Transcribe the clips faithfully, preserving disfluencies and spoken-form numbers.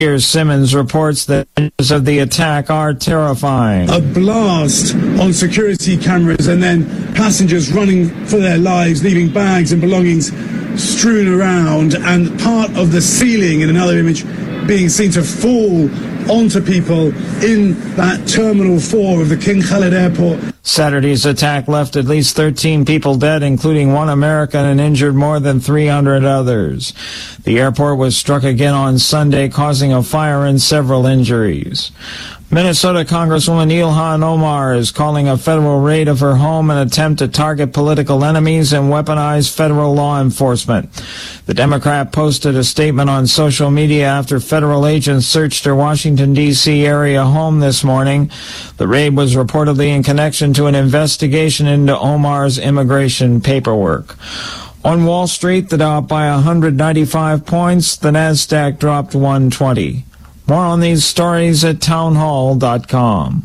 Piers Simmons reports that images of the attack are terrifying. A blast on security cameras and then passengers running for their lives, leaving bags and belongings strewn around, and part of the ceiling in another image being seen to fall onto people in that Terminal four of the King Khalid Airport. Saturday's attack left at least thirteen people dead, including one American, and injured more than three hundred others. The airport was struck again on Sunday, causing a fire and several injuries. Minnesota Congresswoman Ilhan Omar is calling a federal raid of her home an attempt to target political enemies and weaponize federal law enforcement. The Democrat posted a statement on social media after federal agents searched her Washington, D C area home this morning. The raid was reportedly in connection to an investigation into Omar's immigration paperwork. On Wall Street, the Dow up by one hundred ninety-five points. The Nasdaq dropped one hundred twenty. More on these stories at townhall dot com.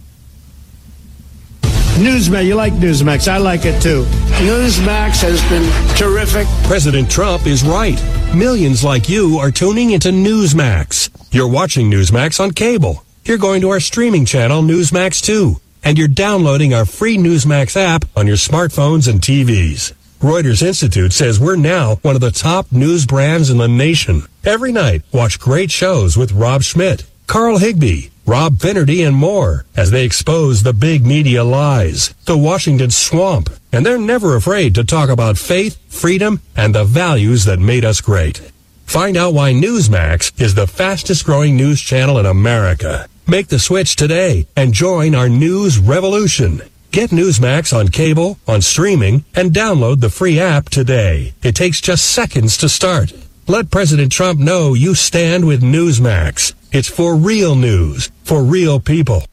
Newsmax, you like Newsmax. I like it too. Newsmax has been terrific. President Trump is right. Millions like you are tuning into Newsmax. You're watching Newsmax on cable. You're going to our streaming channel, Newsmax two. And you're downloading our free Newsmax app on your smartphones and T Vs. Reuters Institute says we're now one of the top news brands in the nation. Every night, watch great shows with Rob Schmidt, Carl Higbie, Rob Finnerty, and more as they expose the big media lies, the Washington swamp. And they're never afraid to talk about faith, freedom, and the values that made us great. Find out why Newsmax is the fastest growing news channel in America. Make the switch today and join our news revolution. Get Newsmax on cable, on streaming, and download the free app today. It takes just seconds to start. Let President Trump know you stand with Newsmax. It's for real news, for real people.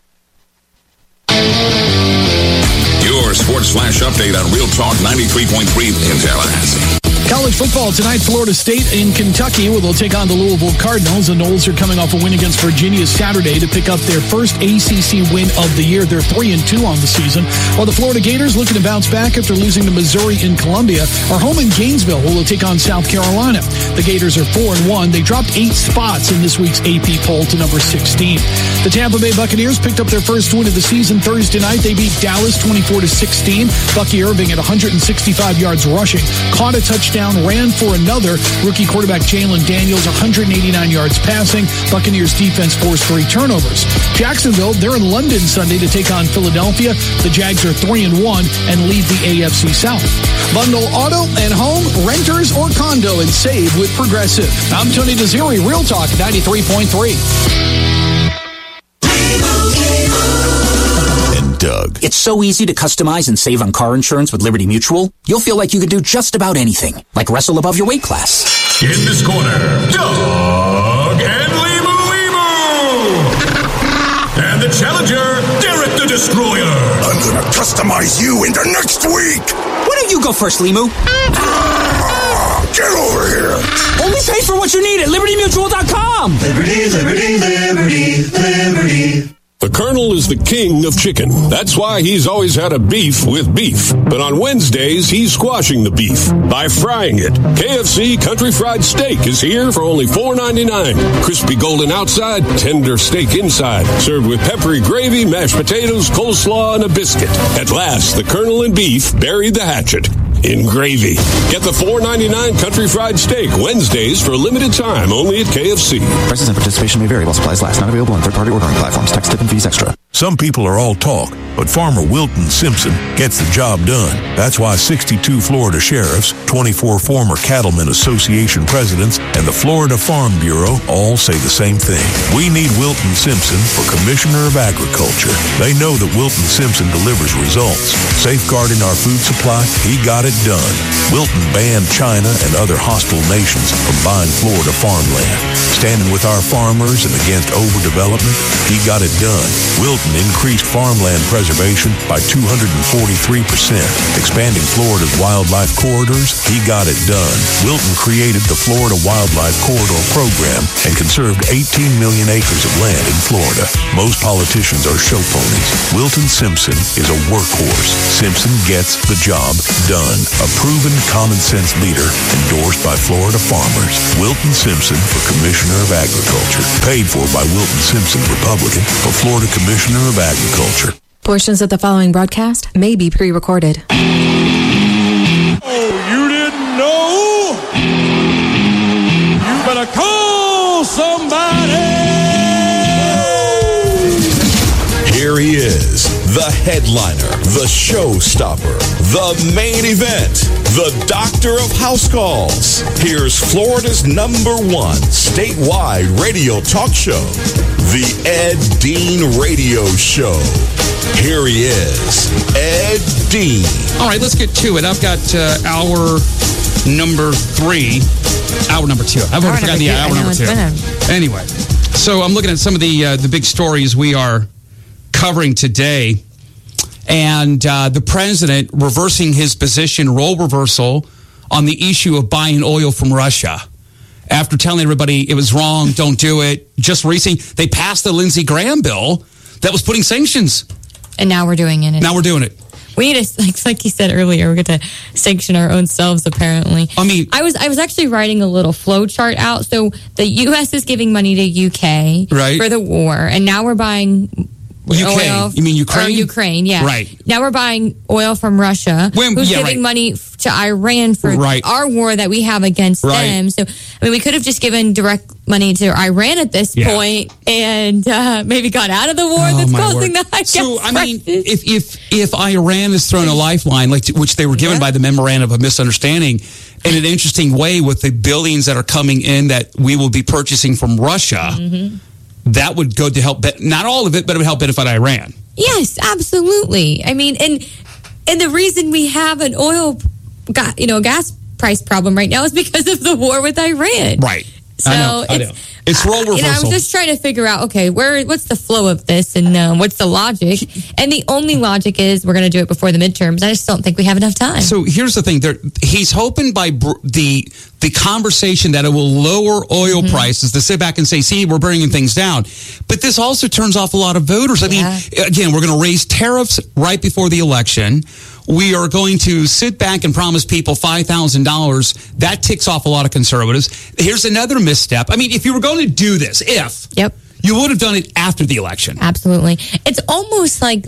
Your Sports Flash update on Real Talk ninety-three point three in Tallahassee. College football tonight, Florida State in Kentucky, where they'll take on the Louisville Cardinals. The Noles are coming off a win against Virginia Saturday to pick up their first A C C win of the year. They're three and two on the season. While the Florida Gators, looking to bounce back after losing to Missouri in Columbia, are home in Gainesville, where they'll take on South Carolina. The Gators are four and one. They dropped eight spots in this week's A P poll to number sixteen. The Tampa Bay Buccaneers picked up their first win of the season Thursday night. They beat Dallas twenty-four to sixteen. Bucky Irving at one hundred sixty-five yards rushing, caught a touchdown, ran for another. Rookie quarterback Jalen Daniels, one hundred eighty-nine yards passing. Buccaneers defense forced three turnovers. Jacksonville, they're in London Sunday to take on Philadelphia. The Jags are three and one and lead the A F C South. Bundle auto and home, renters or condo, and save with Progressive. I'm Tony Desiri, Real Talk ninety-three point three. Doug. It's so easy to customize and save on car insurance with Liberty Mutual. You'll feel like you could do just about anything, like wrestle above your weight class. In this corner, Doug and Limu Limu! And the challenger, Derek the Destroyer. I'm gonna customize you into next week! Why don't you go first, Limu? Ah, get over here! Only pay for what you need at Liberty Mutual dot com! Liberty, Liberty, Liberty, Liberty. The Colonel is the king of chicken. That's why he's always had a beef with beef. But on Wednesdays, he's squashing the beef by frying it. K F C Country Fried Steak is here for only four ninety-nine. Crispy golden outside, tender steak inside. Served with peppery gravy, mashed potatoes, coleslaw, and a biscuit. At last, the Colonel and beef buried the hatchet in gravy. Get the four ninety-nine Country Fried Steak Wednesdays for a limited time only at K F C. Prices and participation may vary while supplies last. Not available on third-party ordering platforms. Tax, tip, and fees extra. Some people are all talk, but Farmer Wilton Simpson gets the job done. That's why sixty-two Florida sheriffs, twenty-four former Cattlemen Association presidents, and the Florida Farm Bureau all say the same thing. We need Wilton Simpson for Commissioner of Agriculture. They know that Wilton Simpson delivers results. Safeguarding our food supply, he got it done. Wilton banned China and other hostile nations from buying Florida farmland. Standing with our farmers and against overdevelopment, he got it done. Wilton Wilton increased farmland preservation by two hundred forty-three percent. Expanding Florida's wildlife corridors, he got it done. Wilton created the Florida Wildlife Corridor Program and conserved eighteen million acres of land in Florida. Most politicians are show ponies. Wilton Simpson is a workhorse. Simpson gets the job done. A proven common sense leader endorsed by Florida farmers. Wilton Simpson for Commissioner of Agriculture. Paid for by Wilton Simpson, Republican, for Florida Commissioner of Agriculture. Portions of the following broadcast may be pre-recorded. Oh, you didn't know? You better call somebody! Here he is, the headliner, the showstopper, the main event, the doctor of house calls. Here's Florida's number one statewide radio talk show, the Ed Dean Radio Show. Here he is, Ed Dean. All right, let's get to it. I've got uh, hour number three, hour number two. I've already forgotten the hour number two. Anyway, so I'm looking at some of the uh, the big stories we are covering today, and uh, the president reversing his position, role reversal on the issue of buying oil from Russia. After telling everybody it was wrong, don't do it. Just recently, they passed the Lindsey Graham bill that was putting sanctions. And now we're doing it. Now we're doing it. We need to, like, like you said earlier, we're going to sanction our own selves, apparently. I mean, I was I was actually writing a little flow chart out. So the U S is giving money to U K right. for the war, and now we're buying U K. Oil, you mean Ukraine? Or Ukraine, yeah. Right. Now we're buying oil from Russia, when, who's yeah, giving right. money to Iran for right. our war that we have against right. them. So, I mean, we could have just given direct money to Iran at this yeah. point and uh, maybe got out of the war oh, that's causing word. the high gas So, I mean, prices. if, if, if Iran is thrown a lifeline, like to, which they were given yeah. by the memorandum of misunderstanding, in an interesting way with the billions that are coming in that we will be purchasing from Russia, mm-hmm. that would go to help, not all of it, but it would help benefit Iran. Yes, absolutely. I mean, and and the reason we have an oil, ga- you know, gas price problem right now is because of the war with Iran. Right. So I know. I it's, know. It's role reversal. You know, I'm just trying to figure out, okay, where what's the flow of this and um, what's the logic? And the only logic is we're going to do it before the midterms. I just don't think we have enough time. So here's the thing: there, he's hoping by br- the the conversation that it will lower oil mm-hmm. prices to sit back and say, "See, we're bringing things down." But this also turns off a lot of voters. I yeah. mean, again, we're going to raise tariffs right before the election. We are going to sit back and promise people five thousand dollars. That ticks off a lot of conservatives. Here's another misstep. I mean, if you were going to do this, if yep. you would have done it after the election. Absolutely. It's almost like,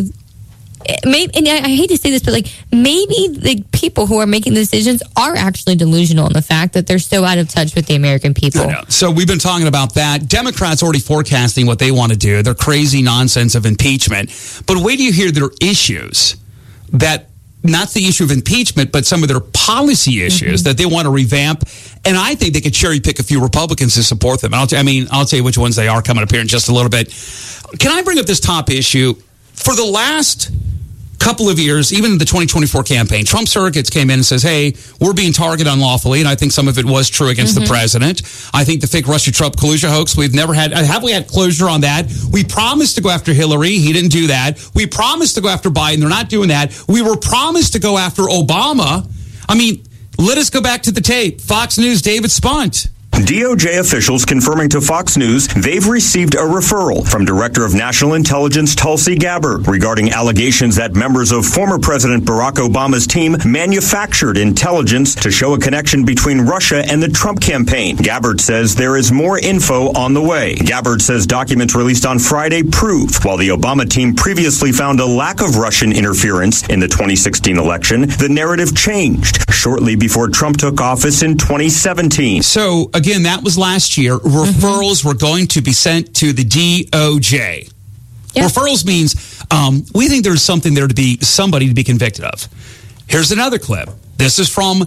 maybe, and I hate to say this, but like maybe the people who are making the decisions are actually delusional in the fact that they're so out of touch with the American people. So we've been talking about that. Democrats already forecasting what they want to do. Their crazy nonsense of impeachment. But wait till you hear their issues that not the issue of impeachment, but some of their policy issues mm-hmm. that they want to revamp. And I think they could cherry pick a few Republicans to support them. I'll t- I mean, I'll tell you which ones they are coming up here in just a little bit. Can I bring up this top issue? For the last couple of years, even the twenty twenty-four campaign, Trump surrogates came in and says, hey, we're being targeted unlawfully. And I think some of it was true against mm-hmm. the president. I think the fake Russia-Trump collusion hoax, we've never had, have we had closure on that? We promised to go after Hillary. He didn't do that. We promised to go after Biden. They're not doing that. We were promised to go after Obama. I mean, let us go back to the tape. Fox News, David Spunt. D O J officials confirming to Fox News they've received a referral from Director of National Intelligence Tulsi Gabbard regarding allegations that members of former President Barack Obama's team manufactured intelligence to show a connection between Russia and the Trump campaign. Gabbard says there is more info on the way. Gabbard says documents released on Friday prove while the Obama team previously found a lack of Russian interference in the twenty sixteen election, the narrative changed shortly before Trump took office in twenty seventeen. So, again, that was last year. Referrals mm-hmm. were going to be sent to the D O J. Yep. Referrals means um, we think there's something there to be, somebody to be convicted of. Here's another clip. This is from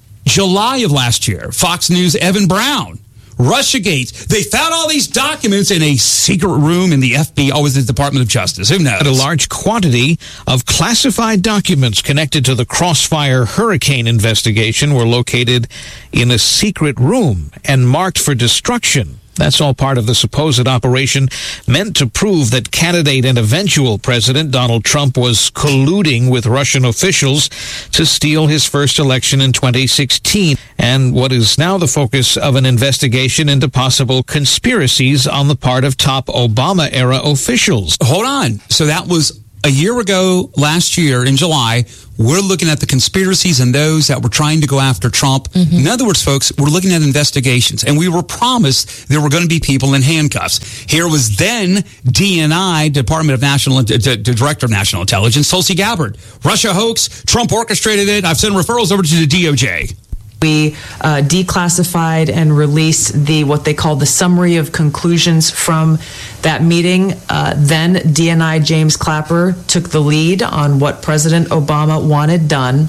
July of last year. Fox News, Evan Brown. Russiagate. They found all these documents in a secret room in the F B I, always the Department of Justice. Who knows? A large quantity of classified documents connected to the Crossfire Hurricane investigation were located in a secret room and marked for destruction. That's all part of the supposed operation meant to prove that candidate and eventual President Donald Trump was colluding with Russian officials to steal his first election in twenty sixteen, and what is now the focus of an investigation into possible conspiracies on the part of top Obama-era officials. Hold on. So that was a year ago, last year in July. We're looking at the conspiracies and those that were trying to go after Trump. Mm-hmm. In other words, folks, we're looking at investigations, and we were promised there were going to be people in handcuffs. Here was then D N I, Department of National, D- D- Director of National Intelligence, Tulsi Gabbard. Russia hoax, Trump orchestrated it. I've sent referrals over to the D O J. We uh, declassified and released the what they call the summary of conclusions from that meeting. Uh, then D N I James Clapper took the lead on what President Obama wanted done,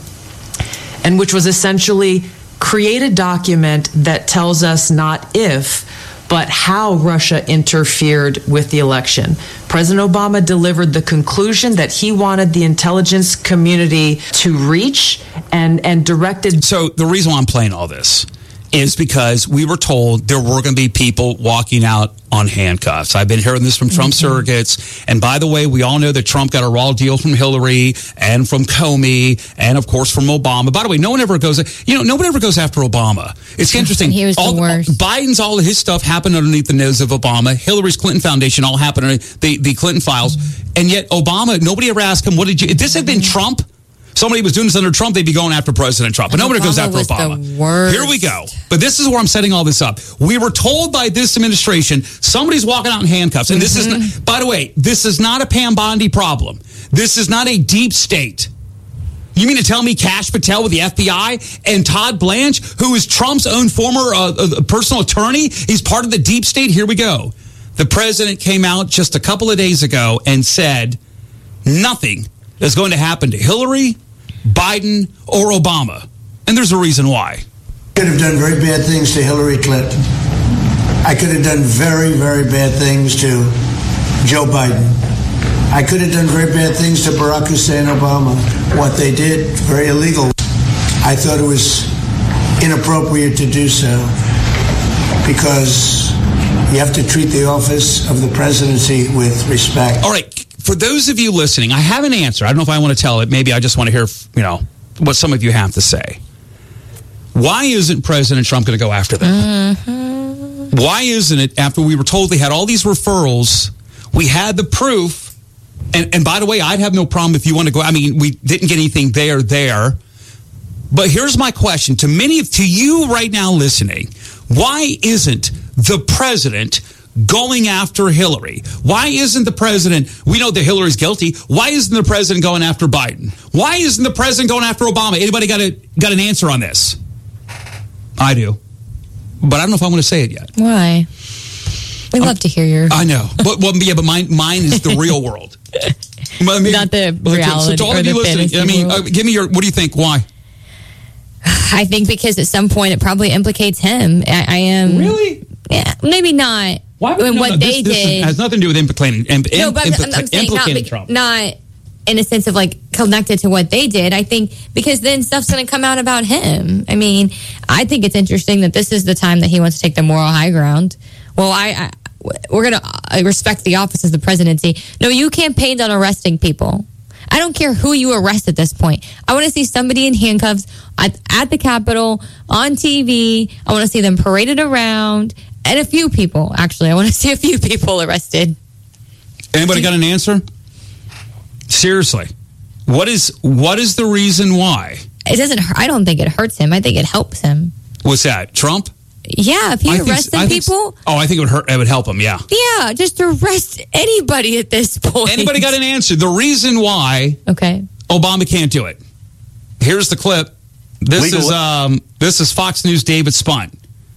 and which was essentially create a document that tells us not if, but how Russia interfered with the election. President Obama delivered the conclusion that he wanted the intelligence community to reach and, and directed. So the reason why I'm playing all this is because we were told there were going to be people walking out on handcuffs. I've been hearing this from Trump mm-hmm. surrogates. And by the way, we all know that Trump got a raw deal from Hillary and from Comey and, of course, from Obama. By the way, no one ever goes, you know, no one ever goes after Obama. It's interesting. He was all, the worst. Biden's, all of his stuff happened underneath the nose of Obama. Hillary's Clinton Foundation all happened underneath the, the Clinton files. Mm-hmm. And yet Obama, nobody ever asked him, what did you, if this had been Trump, somebody was doing this under Trump, they'd be going after President Trump. But nobody goes after was Obama. The worst. Here we go. But this is where I'm setting all this up. We were told by this administration, somebody's walking out in handcuffs. And this mm-hmm. is, not, by the way, this is not a Pam Bondi problem. This is not a deep state. You mean to tell me Kash Patel with the F B I and Todd Blanche, who is Trump's own former uh, uh, personal attorney, he's part of the deep state? Here we go. The president came out just a couple of days ago and said nothing is going to happen to Hillary, Biden, or Obama. And there's a reason why. I could have done very bad things to Hillary Clinton. I could have done very, very bad things to Joe Biden. I could have done very bad things to Barack Hussein Obama. What they did, very illegal. I thought it was inappropriate to do so because you have to treat the office of the presidency with respect. All right. For those of you listening, I have an answer. I don't know if I want to tell it. Maybe I just want to hear, you know, what some of you have to say. Why isn't President Trump going to go after them? Mm-hmm. Why isn't it, after we were told they had all these referrals, we had the proof, and, and by the way, I'd have no problem if you want to go, I mean, we didn't get anything there, there. But here's my question to many of, to you right now listening, why isn't the president going after Hillary? Why isn't the president, we know that Hillary's guilty, why isn't the president going after Biden? Why isn't the president going after Obama? Anybody got a, got an answer on this? I do. But I don't know if I want to say it yet. Why? We love um, to hear your... I know. But, well, yeah, but mine, mine is the real world. I mean, not the reality so or the fantasy I mean, uh, give me your, what do you think? Why? I think because at some point it probably implicates him. I, I am... Really? Yeah, maybe not. Why? When no, what no, they this, this did has nothing to do with implicating. Imp, no, but impl- I'm, I'm saying implicating not, Trump. not in a sense of like connected to what they did. I think because then stuff's going to come out about him. I mean, I think it's interesting that this is the time that he wants to take the moral high ground. Well, I, I we're going to respect the office of the presidency. No, you campaigned on arresting people. I don't care who you arrest at this point. I want to see somebody in handcuffs at, at the Capitol, on T V. I want to see them paraded around. And a few people, actually. I want to see a few people arrested. Anybody got an answer? Seriously. What is what is the reason why? It doesn't. I don't think it hurts him. I think it helps him. What's that? Trump? Yeah, if he I arrested think, people. Think, oh, I think it would hurt. It would help him. Yeah. Yeah, just arrest anybody at this point. Anybody got an answer? The reason why? Okay. Obama can't do it. Here's the clip. This Legal. is um. This is Fox News. David Spunt.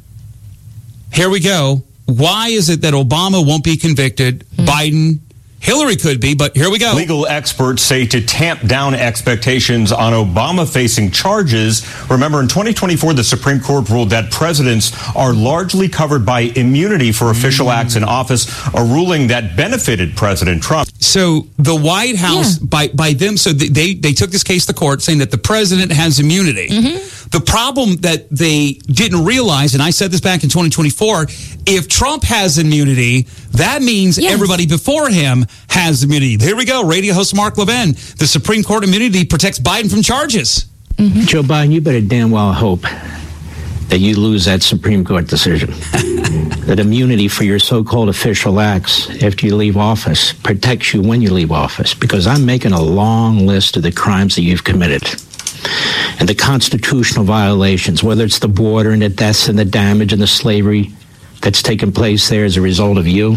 Here we go. Why is it that Obama won't be convicted? Hmm. Biden, Hillary could be, but here we go. Legal experts say to tamp down expectations on Obama-facing charges. Remember, in twenty twenty-four, the Supreme Court ruled that presidents are largely covered by immunity for official mm. acts in office, a ruling that benefited President Trump. So the White House, yeah. by by them, so they, they took this case to court saying that the president has immunity. Mm-hmm. The problem that they didn't realize, and I said this back in twenty twenty-four, if Trump has immunity, that means Yes. everybody before him has immunity. Here we go. Radio host Mark Levin. The Supreme Court immunity protects Biden from charges. Mm-hmm. Joe Biden, you better damn well hope that you lose that Supreme Court decision. That immunity for your so-called official acts after you leave office protects you when you leave office. Because I'm making a long list of the crimes that you've committed and the constitutional violations, whether it's the border and the deaths and the damage and the slavery that's taken place there as a result of you,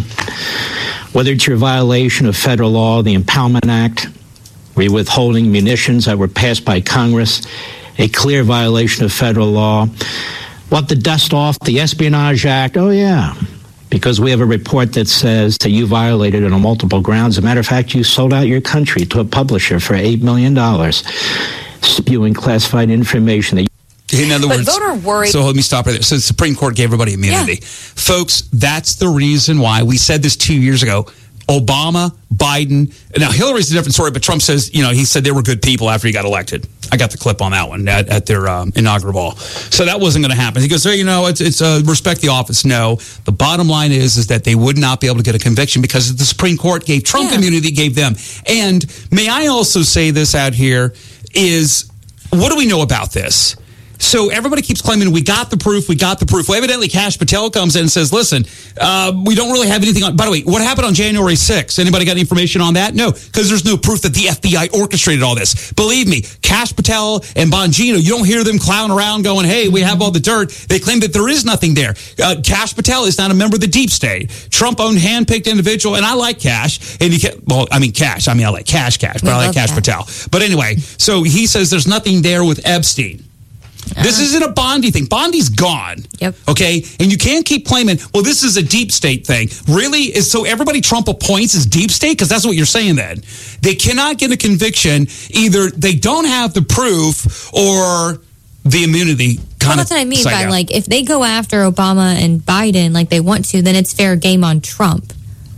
whether it's your violation of federal law, the Impoundment Act, where you're withholding munitions that were passed by Congress, a clear violation of federal law. Want the dust off the Espionage Act? Oh, yeah, because we have a report that says that you violated it on multiple grounds. As a matter of fact, you sold out your country to a publisher for eight million dollars, spewing classified information that In other But words, voter worry- so let me stop right there. So the Supreme Court gave everybody immunity. Yeah. Folks, that's the reason why we said this two years ago. Obama, Biden, now Hillary's a different story, but Trump says, you know, he said they were good people after he got elected. I got the clip on that one at, at their um, inaugural ball. So that wasn't going to happen. He goes, hey, you know, it's, it's uh, respect the office. No, the bottom line is, is that they would not be able to get a conviction because the Supreme Court gave Trump Yeah. immunity, gave them. And may I also say this out here is, what do we know about this? So everybody keeps claiming we got the proof, we got the proof. Well, evidently, Kash Patel comes in and says, listen, uh, we don't really have anything on. By the way, what happened on January sixth? Anybody got any information on that? No, because there's no proof that the F B I orchestrated all this. Believe me, Kash Patel and Bongino, you don't hear them clown around going, hey, we have all the dirt. They claim that there is nothing there. Uh, Kash Patel is not a member of the deep state. Trump-owned, hand-picked individual, and I like Kash. And you can, well, I mean, Kash. I mean, I like Kash Cash, but We I like love Kash Kash. Patel. But anyway, so he says there's nothing there with Epstein. This isn't a Bondi thing. Bondi's gone. Yep. Okay? And you can't keep claiming, well, this is a deep state thing. Really? Is so everybody Trump appoints is deep state? Because that's what you're saying then. They cannot get a conviction. Either they don't have the proof or the immunity Well, kind that's of. what I mean side by out. like if they go after Obama and Biden like they want to, then it's fair game on Trump.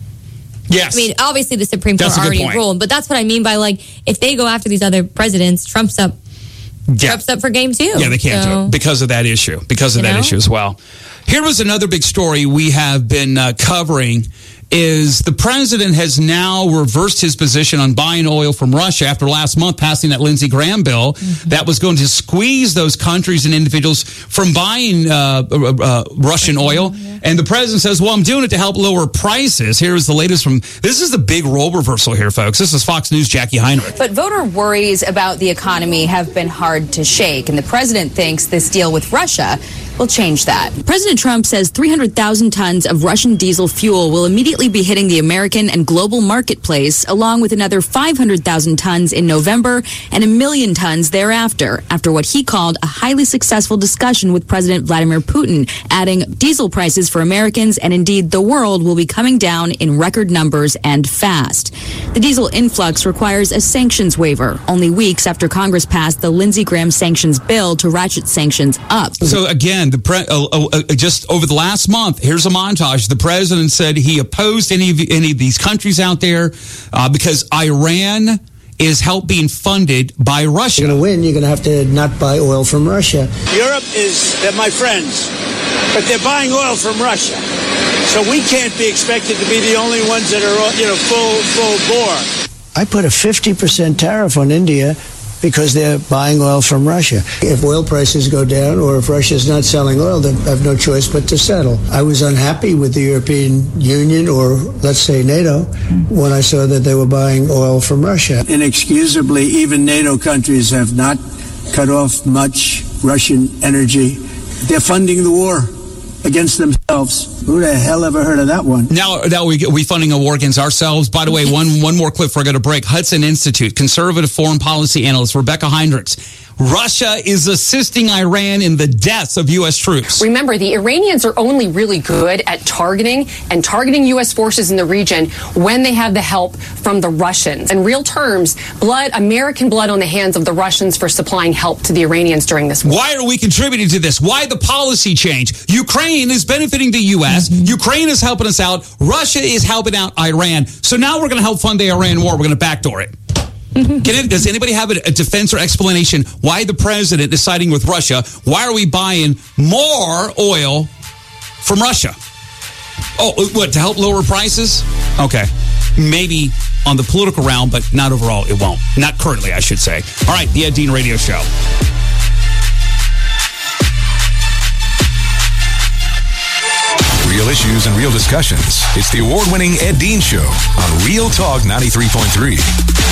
Yes. I mean, obviously the Supreme Court That's a good already point. ruled, but that's what I mean by like if they go after these other presidents, Trump's up. Yeah. Trump's up for game two. Yeah, they can't So- do it because of that issue. Because of You that know? issue as well. Here was another big story we have been uh, covering is the president has now reversed his position on buying oil from Russia after last month passing that Lindsey Graham bill Mm-hmm. that was going to squeeze those countries and individuals from buying uh, uh, uh, Russian oil. Yeah. And the president says, well, I'm doing it to help lower prices. Here is the latest from, this is the big role reversal here, folks. This is Fox News' Jackie Heinrich. But voter worries about the economy have been hard to shake, and the president thinks this deal with Russia will change that. President Trump says three hundred thousand tons of Russian diesel fuel will immediately be hitting the American and global marketplace, along with another five hundred thousand tons in November and a million tons thereafter, after what he called a highly successful discussion with President Vladimir Putin, adding diesel prices for Americans and indeed the world will be coming down in record numbers and fast. The diesel influx requires a sanctions waiver, only weeks after Congress passed the Lindsey Graham sanctions bill to ratchet sanctions up. So again, the pre- uh, uh, uh, just over the last month, here's a montage. The president said he opposed any of any of these countries out there uh, because Iran is help being funded by Russia. You're going to win. You're going to have to not buy oil from Russia. Europe is, they're my friends, but they're buying oil from Russia. So we can't be expected to be the only ones that are, you know, full, full bore. I put a fifty percent tariff on India because they're buying oil from Russia. If oil prices go down or if Russia's not selling oil, they have no choice but to settle. I was unhappy with the European Union, or let's say NATO, when I saw that they were buying oil from Russia. Inexcusably, even NATO countries have not cut off much Russian energy. They're funding the war against themselves. Who the hell ever heard of that one? Now, now we we funding a war against ourselves. By the way, one one more clip before I go to break. Hudson Institute conservative foreign policy analyst Rebecca Heinrichs. Russia is assisting Iran in the deaths of U S troops. Remember, the Iranians are only really good at targeting and targeting U S forces in the region when they have the help from the Russians. In real terms, blood, American blood on the hands of the Russians for supplying help to the Iranians during this war. Why are we contributing to this? Why the policy change? Ukraine is benefiting the U S. Mm-hmm. Ukraine is helping us out. Russia is helping out Iran. So now we're going to help fund the Iran war. We're going to backdoor it. Can it, does anybody have a, a defense or explanation why the president is siding with Russia? Why are we buying more oil from Russia? Oh, what, to help lower prices? Okay. Maybe on the political realm, but not overall. It won't. Not currently, I should say. All right, the Ed Dean Radio Show. Real issues and real discussions. It's the award-winning Ed Dean Show on Real Talk ninety-three point three.